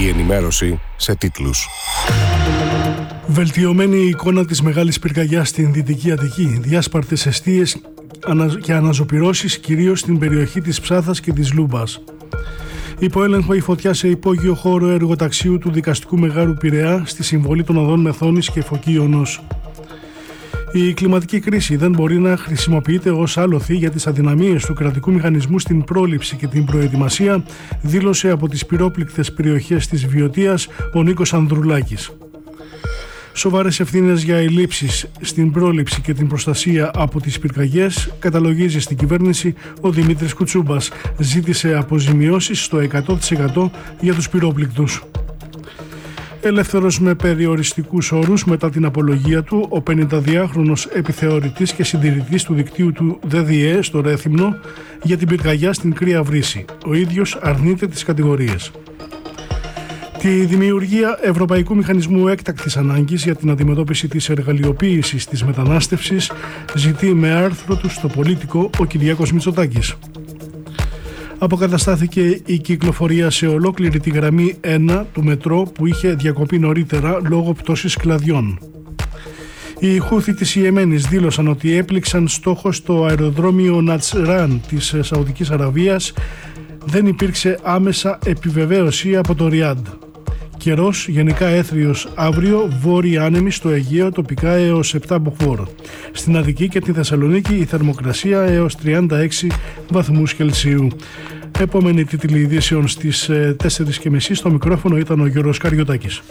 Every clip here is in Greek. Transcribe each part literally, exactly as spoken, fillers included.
Η ενημέρωση σε τίτλους. Βελτιωμένη εικόνα της μεγάλης πυρκαγιάς στην Δυτική Αττική, διάσπαρτες εστίες και αναζωπυρώσεις κυρίως στην περιοχή της Ψάθας και της Λούμπας. Υπό έλεγχο η φωτιά σε υπόγειο χώρο εργοταξίου του Δικαστικού Μεγάρου Πειραιά στη συμβολή των οδών Μεθόνης και Φωκίωνος. Η κλιματική κρίση δεν μπορεί να χρησιμοποιείται ως άλοθη για τις αδυναμίες του κρατικού μηχανισμού στην πρόληψη και την προετοιμασία, δήλωσε από τις πυρόπληκτες περιοχές της Βιωτίας ο Νίκος Ανδρουλάκης. Σοβαρές ευθύνες για ελλείψεις στην πρόληψη και την προστασία από τις πυρκαγιές καταλογίζει στην κυβέρνηση ο Δημήτρης Κουτσούμπας. Ζήτησε αποζημιώσεις στο εκατό τοις εκατό για τους πυρόπληκτους. Ελεύθερος με περιοριστικούς όρους μετά την απολογία του, ο πενηνταδυάχρονος επιθεωρητής και συντηρητής του δικτύου του ΔΔΕ στο Ρέθυμνο για την πυρκαγιά στην Κρύα Βρύση. Ο ίδιος αρνείται τις κατηγορίες. Τη δημιουργία Ευρωπαϊκού Μηχανισμού Έκτακτης Ανάγκης για την αντιμετώπιση της εργαλειοποίησης της μετανάστευσης ζητεί με άρθρο του στο Πολίτικο ο Κυριάκος Μητσοτάκης. Αποκαταστάθηκε η κυκλοφορία σε ολόκληρη τη γραμμή ένα του μετρό που είχε διακοπεί νωρίτερα λόγω πτώσης κλαδιών. Οι Χούθοι της Ιεμένης δήλωσαν ότι έπληξαν στόχο στο αεροδρόμιο Νατσράν της Σαουδικής Αραβίας. Δεν υπήρξε άμεσα επιβεβαίωση από το Ριάντ. Καιρός γενικά έθριος αύριο, βόρειοι άνεμοι στο Αιγαίο τοπικά έως επτά μποφόρ. Στην Αττική και τη Θεσσαλονίκη η θερμοκρασία έως τριάντα έξι βαθμούς Κελσίου. Επόμενη τίτλη ειδήσεων στις τέσσερις και μισή. Στο μικρόφωνο ήταν ο Γιώργος Καριωτάκης.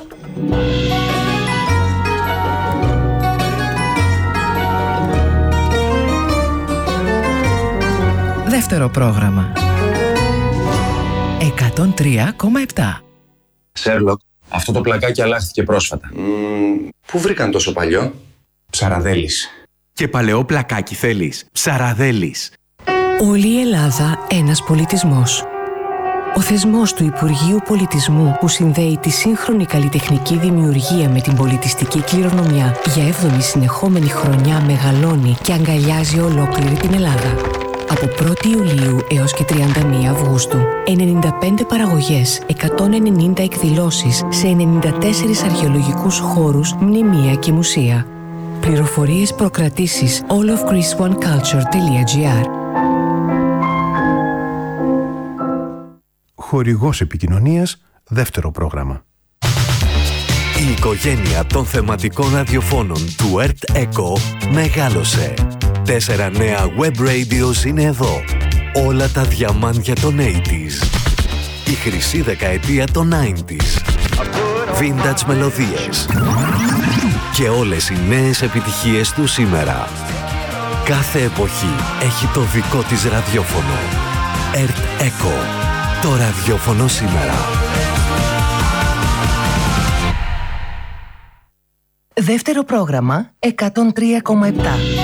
Δεύτερο πρόγραμμα. εκατόν τρία κόμμα επτά. Σέρλοκ, αυτό το πλακάκι αλλάχθηκε πρόσφατα. Mm, πού βρήκαν τόσο παλιό? Ψαραδέλης. Και παλαιό πλακάκι θέλεις? Ψαραδέλης. Όλη η Ελλάδα ένας πολιτισμός. Ο θεσμός του Υπουργείου Πολιτισμού που συνδέει τη σύγχρονη καλλιτεχνική δημιουργία με την πολιτιστική κληρονομιά για έβδομη συνεχόμενη χρονιά μεγαλώνει και αγκαλιάζει ολόκληρη την Ελλάδα. Από πρώτη Ιουλίου έως και τριάντα μία Αυγούστου, ενενήντα πέντε παραγωγές, εκατόν ενενήντα εκδηλώσεις σε ενενήντα τέσσερις αρχαιολογικούς χώρους, μνημεία και μουσεία. Πληροφορίες προκρατήσεις all of greece one culture τελεία gr. Χορηγός επικοινωνίας, δεύτερο πρόγραμμα. Η οικογένεια των θεματικών ραδιοφώνων του Earth Echo μεγάλωσε. Τέσσερα νέα web radios είναι εδώ. Όλα τα διαμάντια των ογδόντα. Η χρυσή δεκαετία των ενενήντα. Vintage μελωδίες. Και όλες οι νέες επιτυχίες του σήμερα. Κάθε εποχή έχει το δικό της ραδιόφωνο. Earth Echo. Το ραδιόφωνο σήμερα. Δεύτερο πρόγραμμα εκατόν τρία κόμμα επτά.